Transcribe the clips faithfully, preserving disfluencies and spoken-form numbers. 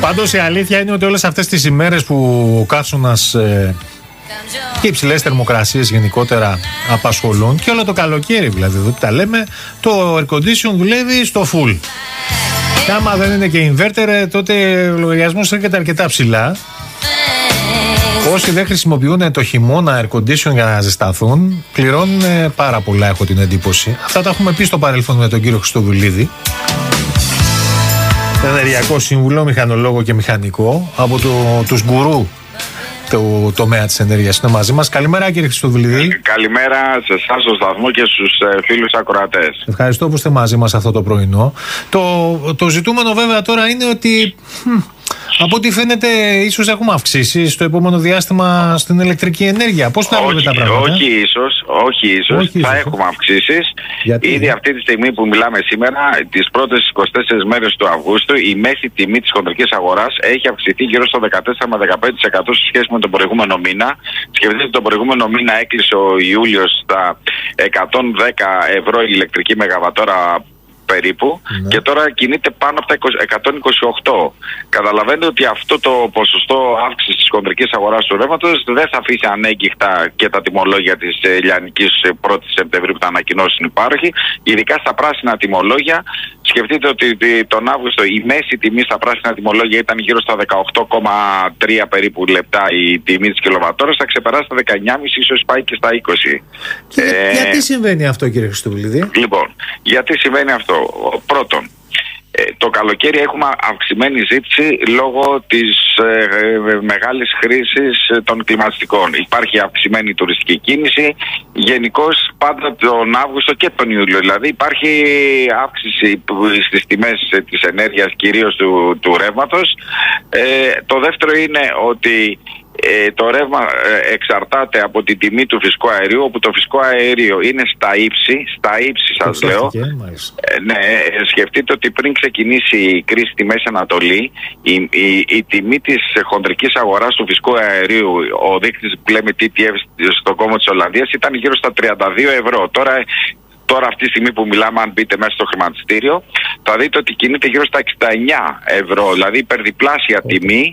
Πάντως η αλήθεια είναι ότι όλες αυτές τις ημέρες που ο καύσωνας ε, και οι υψηλές θερμοκρασίες γενικότερα απασχολούν, και όλο το καλοκαίρι δηλαδή, εδώ που τα λέμε, το air condition δουλεύει στο full. Και άμα δεν είναι και inverter, τότε ο λογαριασμός έρχεται αρκετά ψηλά. Όσοι δεν χρησιμοποιούν το χειμώνα air condition για να ζεσταθούν, πληρώνουν πάρα πολλά, έχω την εντύπωση. Αυτά τα έχουμε πει στο παρελθόν με τον κύριο Χριστοδουλίδη, ενεργειακό σύμβουλο, μηχανολόγο και μηχανικό από το, τους γκουρού το τομέα της ενέργειας. Είναι μαζί μας. Καλημέρα κύριε Χριστοδουλίδη. Καλημέρα σε εσάς στο σταθμό και στους ε, φίλους ακροατές. Ευχαριστώ που είστε μαζί μας αυτό το πρωινό. Το, το ζητούμενο βέβαια τώρα είναι ότι χμ, από ό,τι φαίνεται ίσως έχουμε αυξήσει στο επόμενο διάστημα στην ηλεκτρική ενέργεια. Πώς θα βλέπετε τα πράγματα? Όχι ίσως, όχι ίσως, όχι θα ίσως. Έχουμε αυξήσεις. Γιατί? Ήδη αυτή τη στιγμή που μιλάμε σήμερα, τις πρώτες είκοσι τέσσερις μέρες του Αυγούστου, η μέση τιμή της χοντρικής αγοράς έχει αυξηθεί γύρω στο δεκατέσσερα με δεκαπέντε τοις εκατό σε σχέση με τον προηγούμενο μήνα. Σκεφτείτε ότι τον προηγούμενο μήνα έκλεισε ο Ιούλιος στα εκατόν δέκα ευρώ η ηλεκτρική μεγαβατόρα περίπου, ναι. Και τώρα κινείται πάνω από τα εκατόν είκοσι οκτώ. Καταλαβαίνετε ότι αυτό το ποσοστό αύξησης της χοντρικής αγοράς του ρεύματος δεν θα αφήσει ανέγκυχτα και τα τιμολόγια της ε, λιανικής πρώτη Σεπτεμβρίου που θα ανακοινώσουν υπάρχει, ειδικά στα πράσινα τιμολόγια. Σκεφτείτε ότι τον Αύγουστο η μέση τιμή στα πράσινα τιμολόγια ήταν γύρω στα δεκαοκτώ κόμμα τρία περίπου λεπτά η τιμή της κιλοβατόρας, θα ξεπεράσει τα δεκαεννιά κόμμα πέντε, ίσως πάει και στα είκοσι. Και ε, γιατί συμβαίνει αυτό κύριε Χριστοδουλίδη? Λοιπόν, γιατί συμβαίνει αυτό? Πρώτον, ε, το καλοκαίρι έχουμε αυξημένη ζήτηση λόγω της ε, ε, μεγάλης χρήσης των κλιματιστικών. Υπάρχει αυξημένη τουριστική κίνηση, γενικώς πάντα τον Αύγουστο και τον Ιούλιο. Δηλαδή υπάρχει αύξηση στις τιμές της ενέργειας, κυρίως του, του ρεύματος. Ε, το δεύτερο είναι ότι Ε, το ρεύμα ε, εξαρτάται από την τιμή του φυσικού αερίου, όπου το φυσικό αέριο είναι στα ύψη, στα ύψη σας το λέω. Ε, ναι, σκεφτείτε ότι πριν ξεκινήσει η κρίση στη Μέση Ανατολή, η, η, η τιμή της χοντρικής αγοράς του φυσικού αερίου, ο δείκτης που λέμε τι τι εφ στον κόμμα της Ολλανδίας, ήταν γύρω στα τριάντα δύο ευρώ. Τώρα Τώρα αυτή τη στιγμή που μιλάμε, αν μπείτε μέσα στο χρηματιστήριο, θα δείτε ότι κινείται γύρω στα εξήντα εννιά ευρώ, δηλαδή υπερδιπλάσια okay. τιμή.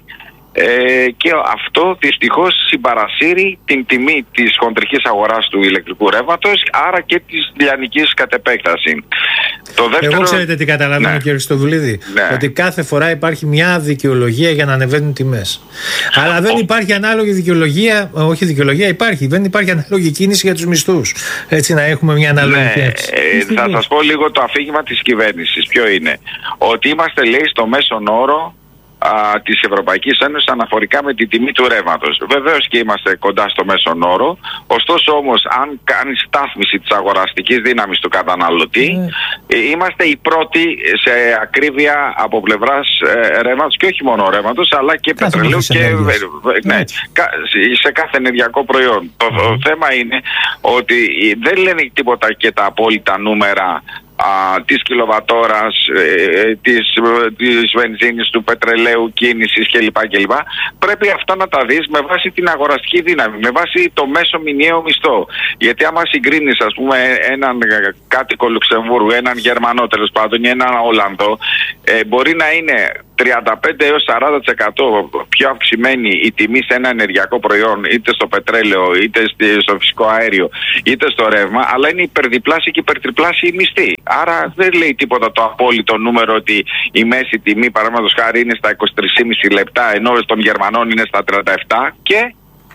Ε, και αυτό δυστυχώς συμπαρασύρει την τιμή της χοντρικής αγοράς του ηλεκτρικού ρεύματος, άρα και της λιανικής κατ' επέκταση. Το δεύτερο... Εγώ ξέρετε τι καταλαβαίνω, ναι. Κύριε Χριστοδουλίδη, ναι. Ότι κάθε φορά υπάρχει μια δικαιολογία για να ανεβαίνουν τιμές. Αλλά δεν Ο... υπάρχει ανάλογη δικαιολογία, όχι δικαιολογία υπάρχει, δεν υπάρχει ανάλογη κίνηση για τους μισθούς. Έτσι να έχουμε μια ανάλογη ναι, ε, θα σας πω λίγο το αφήγημα της κυβέρνησης. Ποιο είναι? Ότι είμαστε, λέει, στο μέσον όρο Α, της Ευρωπαϊκής Ένωσης αναφορικά με τη τιμή του ρεύματος. Βεβαίως και είμαστε κοντά στο μέσον όρο, ωστόσο όμως αν κάνει στάθμιση της αγοραστικής δύναμης του καταναλωτή, mm. είμαστε οι πρώτοι σε ακρίβεια από πλευράς ε, ρεύματος, και όχι μόνο ρεύματος αλλά και κάθε πετρελαίου και ε, ναι, σε κάθε ενεργειακό προϊόν. Το, mm. το θέμα είναι ότι δεν λένε τίποτα και τα απόλυτα νούμερα Α, της κιλοβατόρας, ε, της, της βενζίνης, του πετρελαίου, κίνησης κλπ. κλπ. Πρέπει αυτά να τα δεις με βάση την αγοραστική δύναμη, με βάση το μέσο μηνιαίο μισθό. Γιατί άμα συγκρίνεις, ας πούμε, έναν κάτοικο Λουξεμβούργου, έναν Γερμανό τέλος πάντων ή έναν Ολλανδό, ε, μπορεί να είναι τριάντα πέντε έως σαράντα τοις εκατό πιο αυξημένη η τιμή σε ένα ενεργειακό προϊόν, είτε στο πετρέλαιο, είτε στο φυσικό αέριο, είτε στο ρεύμα, αλλά είναι υπερδιπλάσια και υπερτριπλάσια η μισθή. Άρα δεν λέει τίποτα το απόλυτο νούμερο ότι η μέση τιμή, παραδείγματος χάρη, είναι στα είκοσι τρία κόμμα πέντε λεπτά, ενώ των Γερμανών είναι στα τριάντα επτά και...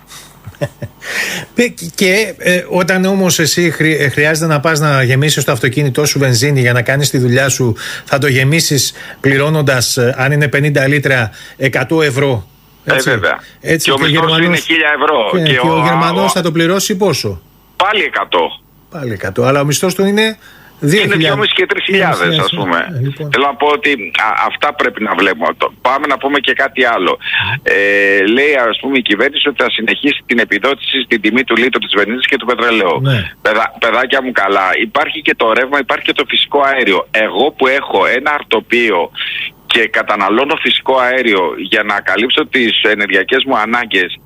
Και ε, όταν όμως εσύ χρει, χρειάζεται να πας να γεμίσεις το αυτοκίνητό σου βενζίνη για να κάνεις τη δουλειά σου, θα το γεμίσεις πληρώνοντας, ε, αν είναι πενήντα λίτρα, εκατό ευρώ. Έτσι. Ε, βέβαια. Έτσι, και ο μισθός είναι χίλια ευρώ. Και, και, και ο, ο Γερμανός ο... θα το πληρώσει πόσο? Πάλι εκατό. Πάλι εκατό, αλλά ο μισθός του είναι... Είναι δυόμισι και τρεις χιλιάδες, ας πούμε. Ε, λοιπόν. Θέλω να πω ότι α, αυτά πρέπει να βλέπουμε. Πάμε να πούμε και κάτι άλλο. Ε, λέει, ας πούμε, η κυβέρνηση ότι θα συνεχίσει την επιδότηση στην τιμή του λίτρου της βενζίνης και του πετρελαίου. Ναι. Παιδα, παιδάκια μου καλά. Υπάρχει και το ρεύμα, υπάρχει και το φυσικό αέριο. Εγώ που έχω ένα αρτοπείο και καταναλώνω φυσικό αέριο για να καλύψω τις ενεργειακές μου ανάγκες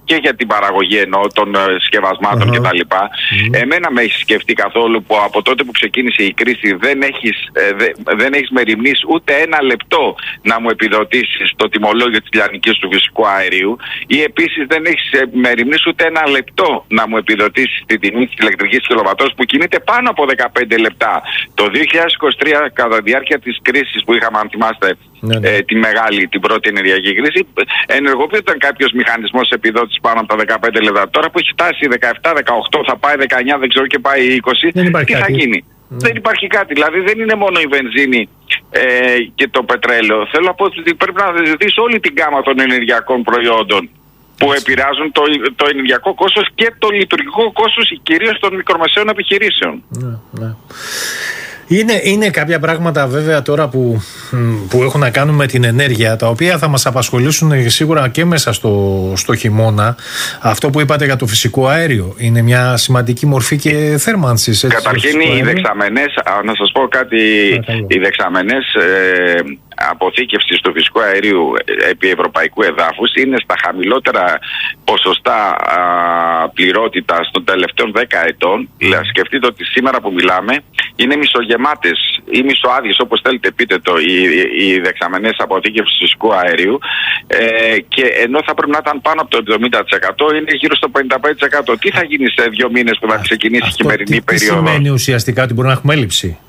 και για την παραγωγή εννοώ των ε, σκευασμάτων uh-huh. κτλ. Uh-huh. Εμένα με έχει σκεφτεί καθόλου που από τότε που ξεκίνησε η κρίση δεν έχεις, ε, δε, δεν έχεις μεριμνήσει ούτε ένα λεπτό να μου επιδοτήσεις το τιμολόγιο της λιανικής του φυσικού αερίου, ή επίσης δεν έχεις ε, μεριμνήσει ούτε ένα λεπτό να μου επιδοτήσεις τη τιμή της ηλεκτρικής κιλοβατόρας που κινείται πάνω από δεκαπέντε λεπτά. Το δύο χιλιάδες είκοσι τρία, κατά τη διάρκεια της κρίσης που είχαμε, αν θυμάστε, ναι, ναι. Ε, τη μεγάλη, την πρώτη ενεργειακή κρίση, ενεργοποιόταν κάποιος μηχανισμός επιδότησης πάνω από τα δεκαπέντε λεπτά. Τώρα που έχει φτάσει δεκαεπτά δεκαοκτώ, θα πάει δεκαεννιά, δεν ξέρω και πάει είκοσι, τι κάτι. θα γίνει. Ναι. Δεν υπάρχει κάτι. Δηλαδή δεν είναι μόνο η βενζίνη ε, και το πετρέλαιο. Θέλω να πω ότι πρέπει να δεις όλη την γάμα των ενεργειακών προϊόντων που επηρεάζουν το, το ενεργειακό κόστος και το λειτουργικό κόστος κυρίως των μικρομεσαίων επιχειρήσεων. Ναι, ναι. Είναι, είναι κάποια πράγματα βέβαια τώρα που, που έχουν να κάνουν με την ενέργεια, τα οποία θα μας απασχολήσουν σίγουρα και μέσα στο, στο χειμώνα. Αυτό που είπατε για το φυσικό αέριο είναι μια σημαντική μορφή και θέρμανσης. Έτσι, καταρχήν οι δεξαμενές, να σας πω κάτι, οι δεξαμενές ε, αποθήκευσης του φυσικού αερίου επί ευρωπαϊκού εδάφους είναι στα χαμηλότερα ποσοστά α, πληρότητας των τελευταίων δέκα ετών. Mm. Σκεφτείτε ότι σήμερα που μιλάμε είναι μισογεμάτες ή μισοάδιες, όπως θέλετε πείτε το, οι, οι δεξαμενές αποθήκευσης φυσικού αερίου, ε, και ενώ θα πρέπει να ήταν πάνω από το εβδομήντα τοις εκατό είναι γύρω στο πενήντα πέντε τοις εκατό. Τι θα γίνει σε δύο μήνες που θα ξεκινήσει η χειμερινή περίοδο? Τι σημαίνει ουσιαστικά ότι μπορεί να έχουμε έλλειψη?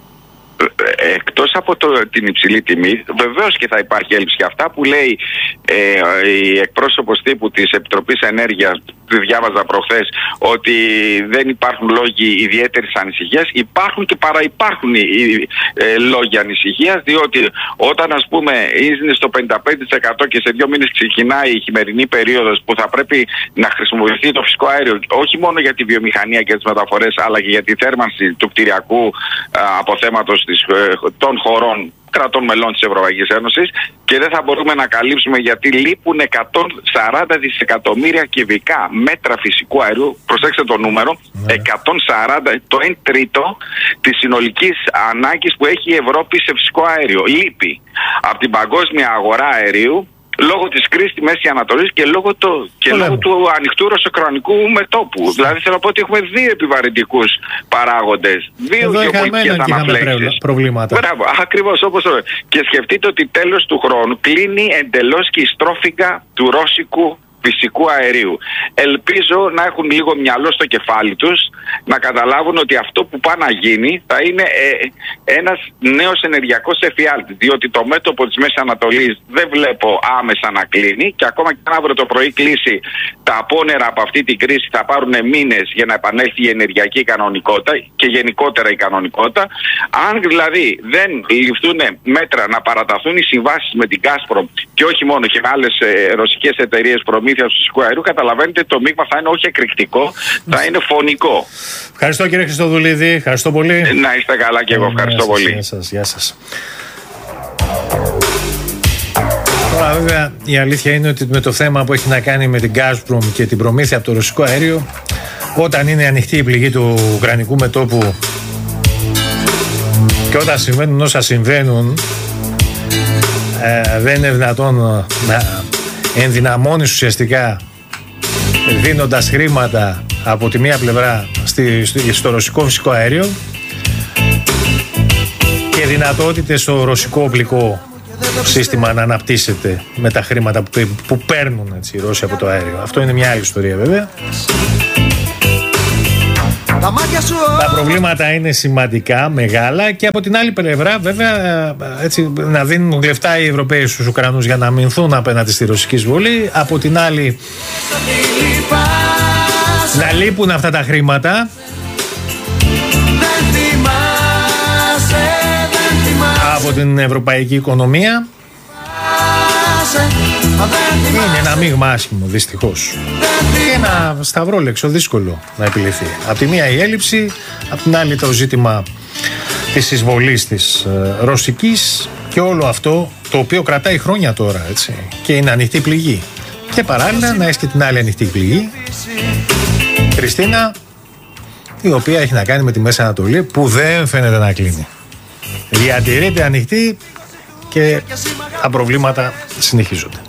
Εκτός από το, την υψηλή τιμή, βεβαίως και θα υπάρχει έλλειψη. Και αυτά που λέει ε, η εκπρόσωπος τύπου της Επιτροπής Ενέργειας, τη διάβαζα προχθές, ότι δεν υπάρχουν λόγοι ιδιαίτερης ανησυχίας, υπάρχουν και παραυπάρχουν οι ε, λόγοι ανησυχίας, διότι όταν ας πούμε είναι στο πενήντα πέντε τοις εκατό και σε δύο μήνες ξεκινάει η χειμερινή περίοδος που θα πρέπει να χρησιμοποιηθεί το φυσικό αέριο όχι μόνο για τη βιομηχανία και τις μεταφορές, αλλά και για τη θέρμανση του κτηριακού α, αποθέματος της, των χωρών κρατών μελών της Ευρωπαϊκής Ένωσης, και δεν θα μπορούμε να καλύψουμε γιατί λείπουν εκατόν σαράντα δισεκατομμύρια κυβικά μέτρα φυσικού αερίου. Προσέξτε το νούμερο, ναι. εκατόν σαράντα, το ένα τρίτο της συνολικής ανάγκης που έχει η Ευρώπη σε φυσικό αέριο. Λείπει από την παγκόσμια αγορά αερίου λόγω της κρίσης στη Μέση Ανατολή και λόγω, το, και λόγω του ανοιχτού ρωσοκροανικού μετώπου. Δηλαδή θέλω να πω ότι έχουμε δύο επιβαρυντικούς παράγοντες, δύο γεωπολιτικές αναπλέξεις. Προβλήματα. Μπράβο, ακριβώς όπως το. Και σκεφτείτε ότι τέλος του χρόνου κλείνει εντελώς και η στρόφιγγα του ρώσικου φυσικού αερίου. Ελπίζω να έχουν λίγο μυαλό στο κεφάλι τους, να καταλάβουν ότι αυτό που πάει να γίνει θα είναι ε, ένας νέος ενεργειακός εφιάλτης, διότι το μέτωπο της Μέσης Ανατολής δεν βλέπω άμεσα να κλείνει, και ακόμα και αν αύριο το πρωί κλείσει, τα απόνερα από αυτή την κρίση θα πάρουν μήνες για να επανέλθει η ενεργειακή κανονικότητα και γενικότερα η κανονικότητα. Αν δηλαδή δεν ληφθούν μέτρα να παραταθούν οι συμβάσεις με την Gazprom και όχι μόνο και με άλλες ε, ρωσικές εταιρείες προμήθειας του φυσικού αερίου, καταλαβαίνετε το μείγμα θα είναι όχι εκρηκτικό, θα είναι φωνικό. Ευχαριστώ κύριε Χριστοδουλίδη, ευχαριστώ πολύ. Να είστε καλά και εγώ, ευχαριστώ σας, πολύ. Γεια σας, γεια σας. Τώρα βέβαια η αλήθεια είναι ότι με το θέμα που έχει να κάνει με την Gazprom και την προμήθεια από το ρωσικό αέριο, όταν είναι ανοιχτή η πληγή του ουκρανικού μετώπου και όταν συμβαίνουν όσα συμβαίνουν, ε, δεν είναι δυνατόν να ενδυναμώνεις ουσιαστικά δίνοντας χρήματα από τη μία πλευρά στη, στο ρωσικό φυσικό αέριο και δυνατότητες στο ρωσικό οπλικό σύστημα να αναπτύσσεται με τα χρήματα που, που παίρνουν έτσι, οι Ρώσοι από το αέριο. Αυτό είναι μια άλλη ιστορία βέβαια. Τα προβλήματα είναι σημαντικά, μεγάλα, και από την άλλη πλευρά βέβαια έτσι, να δίνουν λεφτά οι Ευρωπαίοι στους Ουκρανούς για να αμυνθούν απέναντι στη ρωσική εισβολή. Από την άλλη να λείπουν αυτά τα χρήματα από την ευρωπαϊκή οικονομία. Είναι ένα μείγμα άσχημο δυστυχώς και ένα σταυρόλεξο δύσκολο να επιληθεί. Από τη μία η έλλειψη, από την άλλη το ζήτημα της εισβολής της ε, ρωσικής και όλο αυτό το οποίο κρατάει χρόνια τώρα, έτσι, και είναι ανοιχτή πληγή. Και παράλληλα να έχει και την άλλη ανοιχτή πληγή, Χριστίνα, η οποία έχει να κάνει με τη Μέση Ανατολή που δεν φαίνεται να κλείνει. Διατηρείται ανοιχτή και τα προβλήματα συνεχίζονται.